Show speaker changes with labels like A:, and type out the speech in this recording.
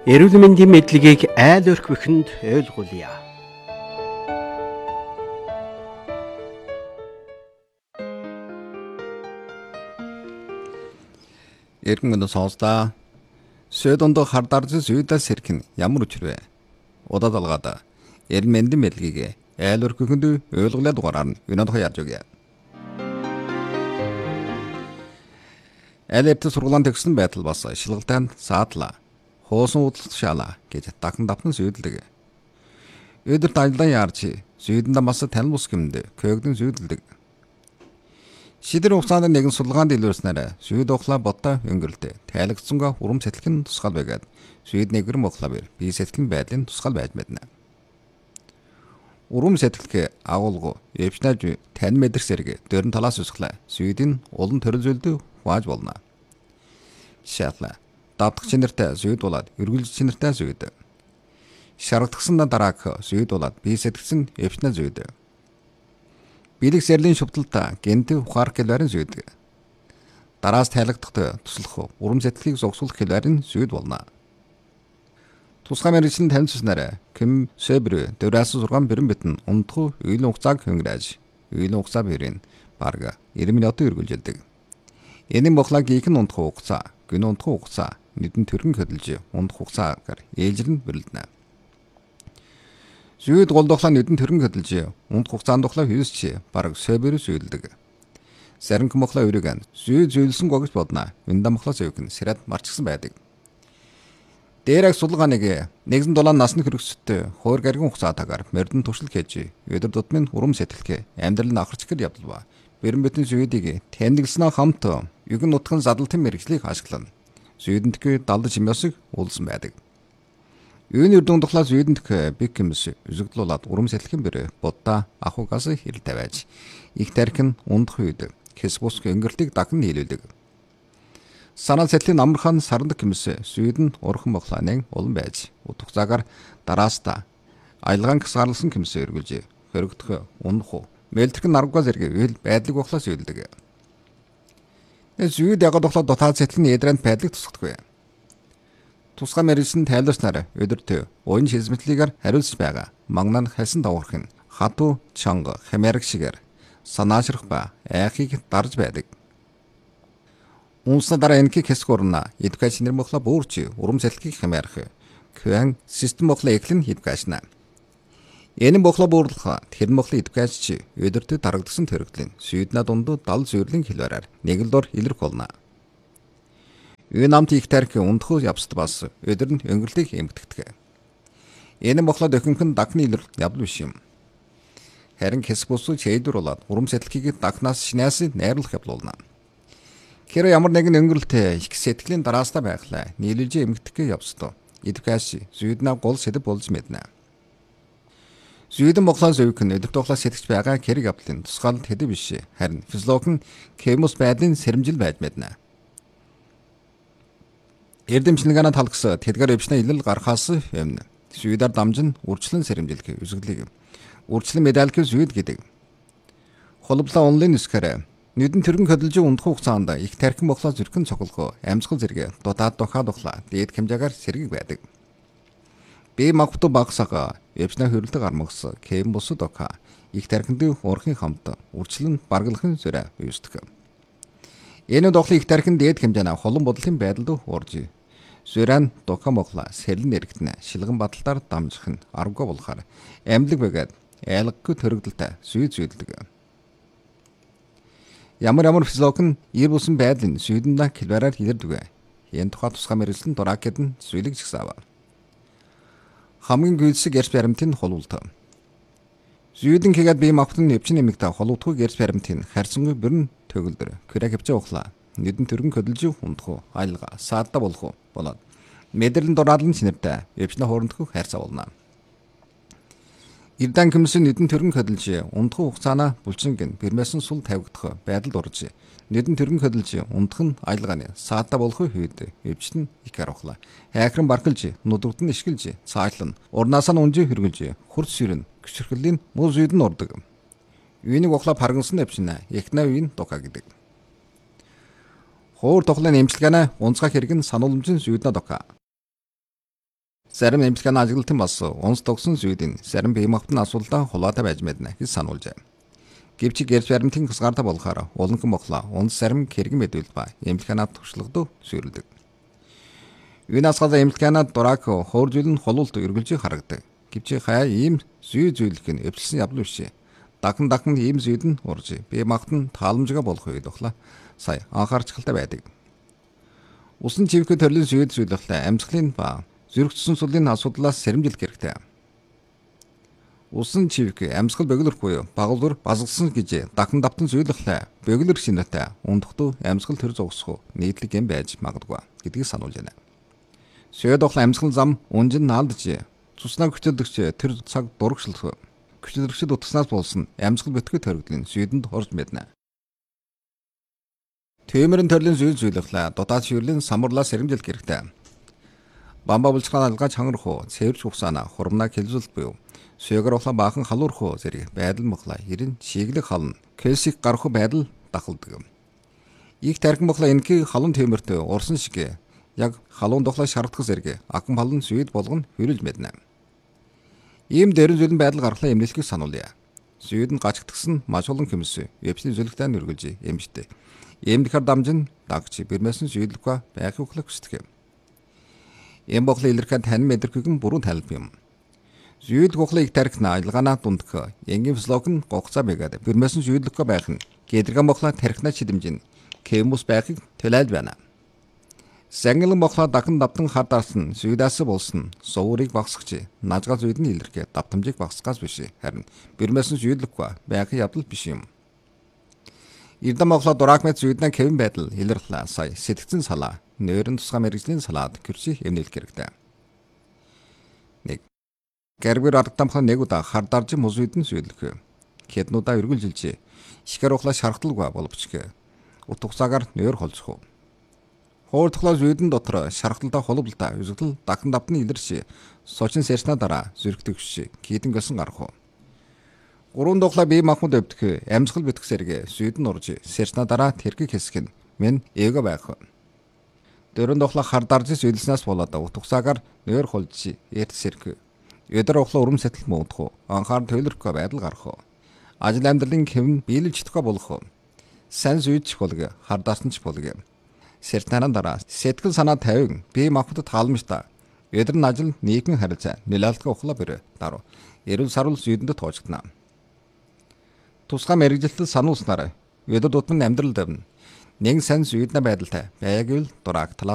A: Эрүүл мэндийн мэдлэгийг айл өрхвөхөнд ойлгуулъя.
B: Эргэн сонсдоо сөдөндөө хардарж зүйдэл сэрхэн ямар учирвэ? Удаа далгада эрүүл мэндийн мэдлэгийг айл өрхвөхөнд ойлгуулъя дугаараар нь өнөөдөр ярьж өгье. Айл эвтэ сургуулийн төгссөн байтал бас шилгэлтийн саадлаа. Хоосон уудлах шаалаа гэж дахин давтан зүйдэлдэг. Өдөрт ажлаа яарч зүйдэндээ бас танил ус гэмд көөгдөн зүйдэлдэг. Шидэр хугацаанд нэгэн судалгаанд илүүрснээр зүйд ухлаа бодтой өнгөрөлтөө тайлгцсангаа урам сэтгэлхэн тусгал байгаад зүйд нэгэр мохлавэр бие сэтгэлэн байдлын тусгал байж мэднэ. Урам сэтгэлхэ агуулгу эвчнэж тань мэдэрх зэрэг дөрөн талаас үсглээ зүйдийн улан төрөл зүйлд хувааж болно. Шатлаа давтах чинэртэй зүйд болоод эргүүлж чинэртэй зүйд. Шаргадгсан дараах зүйд болоод бие сэтгцэн эвчнэ зүйд. Билэг сэрлийн шүвтэлтэй гэнт ухаар хэлбэрийн зүйд. Дараас тайлгдахад туслах урам сэтгэлийг зогсуулах хэлбэрийн зүйд болно. Тусгай мэргэжлийн танилцснаар Ким Сэбрэ дэврээс 6 бэрэн битэн унтах үеийн хугацааг хөнгөрөөж үеийн хугацаа бэрийн барга 90 минутын үргэлжилдэг. Энэ мохлаг гихэн унтах хугацаа, гүн унтах хугацаа, нэгэн төрхөн хөдөлж унтах хугацаагаар ээлжирэн бэрэлдэнэ. Зүйд голдохлаа нэгэн төрхөн хөдөлж унтах хугацаанд дохлоо хүйсч бараг Сэбрэ зүйдэлдэг. Зарим мохлоо өрөөгөн зүй зөөлсөн гогж бодно. Үндэм мохлоо зүйгэн сэрад марчсан байдаг. Дээрэг судалгааныг нэгэн дулаан насны хөргөсөлтөд хуур гаргийн хугацаатаагаар мордон туршил хийж өдөр тутмын урам сэтгэлгээ амьдрал нь ахарч гэр явдал ба бэрэн битэн зүйдийг тэндэглэснээ хамт югэн нутгын задлалтын мэргэжлийг ашиглана. Зүйдэндх далд чимээсийг уулсан байдаг. Үүний үрдүн тухлаа зүйдэндх биг хэмс үзэгдлуулаад урам сэтгэлхэн бэр будаа ахугаас хэрэл тавиаж их тархин ундах үед хэс бус өнгөрөлтийг дахин нийлүүлдэг. Санаа сэтгэлийн амархан сарндаг хэмс зүйдэн урхан боглооныг улан байж утгацаагаар дарааста аялгаан гисгарлсан хэмс өргөлж хөрөгдөх унах мэлдэрх наргуга зэрэг үйл байдлыг бохлоос үйлдэг. Зүйд ягад бохлоо дотаад сэтгэлийн эдрэнд байдлыг тусгадаг. Тусгай мэргэжлийн тайлбарснаар өдөртөө уян шизмэтлигээр хариулж байгаа магнан хасан давхарх нь хатуу чанга хэмэрэг шигээр санаашрах ба айхыг дарж байдаг. Унсна дараа энэхийг хэсгүүрнэ эдукач нэр мохлоо буурч урам сэтгэлийг хэмэрх квэн систем мохлоо эклэн эдукачна. Энэ мохлоо буурлах тэр мохлоо эдукачч өдөртөө дарагдсан төрөгдлийн сүйднэ дунд дал зүйрлийн хэлбэрээр нэг л дор илэрх болно. Энэ намт их тарих ундах явцд бас өдөр нь өнгөрлөлийг эмгдэгдэг. Энэ мохлоо дөхөнхөн дахны илэр явдал биш юм. Харин хэс бусуу чэйдүр болоод урам сэтгэлийг дахнаас шинээс найруулах явдал болно. Хэрэв ямар нэгэн өнгөрөлтөө их сэтгэлийн дараастаа байглаа нийлүүлж эмгдэх явцдаа эдукач зүйднэ гол сэдэв болж мэднэ. Зүйдэн боглоо зүйхэн өдөрт боглоо сэтгэж байгаа хэрэг явдлын тусгаал тэдэв биш харин физиологийн хемос байдлын сэрэмжил байж мэднэ. Эрдэмчлэгэнэ талгас тэдгээр өвчнө илэл гарахаас өмнө зүйдээр дамжин үрчлэн сэрэмжилэх үзэгдлийг үрчлэн медальх зүйд гэдэг. Холболоо онлайн нэскэрэ нэгэн төрхөн хөдөлж ундах хугацаанд их тархин боглоо зүрхэн цоглох амьсгал зэрэг дутаад дохаад дохлаа дээд хэмжээгээр сэргийг байдаг. Би магтуу багсага өвчнө хөрөлдөг армагс кем бусд дока их тархинд уурхын хамт үрчлэн баргалахын зөрэ үүсдэг. Энэ дохлын их тархин дээд хэмжээний холон бодлын байдалд уурж зөрэн дока моглаа сэрлэн нэрэгтнэ шилгэн баталтаар дамжих нь аргагүй болохоор амьдлаг байгаад айлггүй төрөгдөлтэй зүйдэлдэг. Ямар физиологийн ир бусан байдлын зүйдэндээ хэлбэрээр илэрдэг. Энэ тухай тусгай мэргэжлийн дуракэд нь зүйлэг згсаав. Хамгийн гүйцэтгэх эрс баримтын холуулт. Зүйдэн хийгээд бие махбодын нэвчин нэмэгтэй холуудгүй эрс баримтын харьцангуй бүрэн төгөлдөр крэк хөвчөө ухлаа. Нэгэн төргөн хөдөлж унтах айлга саадда болох болоод мэдрэлийн дураалын чинэртэй өвчнө хоорондох хайрцаа болно. Ирдэн комиссын нэгэн төргөн хөдөлж унтах хугацаанаа булчингийн бэрмэсэн сул тавигдах байдалд орж нэгэн төргөн хөдөлж унтах нь айлгааны саадда болох үед өвчтөн их арахлаа. Хайхран баркалж нүдүрдэн ишгэлж цаашлан урнаас нь унжи хөргөлж хурц ширэн гүшэрхлийн муу зүйд нь ордог. Үүнийг ухлаа паргинсан өвчнө эхнээ үеийн дука гэдэг. Хуур тоглоны эмчилгээнэ унцгай хэрэг нь санууламжийн зүйднэ дока. Зарим эмчилгээний ажиглалтын бас унс тогсон зүйдийн зарим бие махбодын асуудалтай холбоотой байж мэднэ гэж сануулжээ. Гэвч гэрч баримтын хязгаартай болохоор уланхан мохлоо унс зарим хэрэг мэдвэл ба эмчилгээний туршлагад суурилдаг. Юунаас гадаа эмчилгээний дураг хоор зүйл нь холуулт эргэлжих харагдаг. Гэвч хаяа ийм зүй зүйлх нь өвчлсөн явдал биш. Дахин ийм зүйд нь урж бие махбод нь тааламжгаа болох үед ухлаа сая анхаарчгалтай байдаг. Усан чивхэ төрлийн зүйд зүйлхлээ амьсгалын ба зүрхцсэн сулын асуудлаас сэрэмжилэх хэрэгтэй. Усан чивхэ амьсгал бөглөрөх буюу багвар базгалсан гэж дахин давтан зүйлхлээ бөглөр шинэтэй ундахтуу амьсгал төр зогсох нийтлэг юм байж магадгүй гэдгийг сануулж байна. Сүйд ухлаа амьсгал зам унжин наалдж цуснаа хөтөлөгч тэр цаг дурагшлах хөтөлөгчд утгаснаас болсон амьсгал битгий төрөгдлийн зүйдэнд орж мэднэ. Тэмэрэн төрлийн зүйлхлээ дутаад ширлийн самурлаас сэрэмжилэх хэрэгтэй. Бамба булчгаан алгаа чангарах, цэвэрч хугацаана хурамнаа хэлзүүлэлт буюу сүйгээр ухлаа баахан халуурах зэрэг байдал мохлаа ерэн шиглэг хална кэлсик гарах байдал дахалдаг. Их тархин мохлаа энэхийг халуун тэмэртэй урсан шиг яг халуун дохлоо шаардах зэрэг акум халуун зүйд болгон хөрүүлж мэднэ. Ийм дэрэн зүйлэн байдал гаргалаа эмнэлхийг сануулъя. Зүйд нь гачигдсан маш олон хэмс вебсний зөвлөгтэй нэргэлж эмчтэй. Эмнэлхэр дамжин дагч бэрмэсэн зүйдлэггүй байхыг хүлээх хүсдэг. Эм боглоо илэрхээ тань мэдрэхгэн бүрэн талб юм. Зүйд гохлыг тархина ажиллагаанаа дундх энгийн физиолог нь гогцаа байгаад бэрмэсэн зүйдлэггүй байх нь гэдрэгэн боглоо тархина чидэмжин кемус байхыг төлөөлж байна. Сангилан боглоо дахин давтан хадаас нь зүйдээс болсон суурийг багсгч нажгаа зүйд нь илэрхээ давтамжийг багсгаас биш харин бэрмэсэн зүйдлэггүй байхыг явдал биш юм. Эрдэм боглоо дураагмэд зүйднэ кевин байдал илэрлээ сая сэтгцэн салаа нойрон тусгай мэрэгжлийн салаад кürsi эмнэлэх хэрэгтэй. 1. Гэрбэр ардтамхан нэг удаа хардарж музүйдэн зүйдлэх. Хэднуудаа үргэлжилж ихэр ухлаа шархталгүй боловч утгацаагаар нойр холцох. Хоортлоо зүйдэн дотор шархталтай холболтой үзэгдэл дахин давтны илэрч сочин сэрснаа дараа зүрхтэгш кийдэн гэлсэн гарах. 3 дохлоо бие махбод өвдөх амьсгал битгэх зэрэг зүйдэн урж сэрснаа дараа тэрхийг хэсэх нь мен эго байх. 4 дохлоо хардарж зүйдлснээс болоод утгацаагаар нойр холж эрт сэрх. Өдөр ухлаа урам сэтэл муудах, анхаар төлөрөхгүй байдал гарах. Ажил амьдралын хэвн биелж чадахгүй болох. Сан зүйдчих болго, хардаасан ч болго. Сэртнараа дараа сэтгэл санаа тавин бие махбодод хаалмжтай. Өдөр нь ажил нийгмийн харилцаа нөлөөлтгөө ухлаа бэр даруй. Эрүүл сарвал зүйдэнд тоочгдана. Тусгай мэрэгжилтэд сануулснараа өдөр тутмын амьдрал давна. Нэг сан зүйднэ байдалтай байгааг л дураг талаа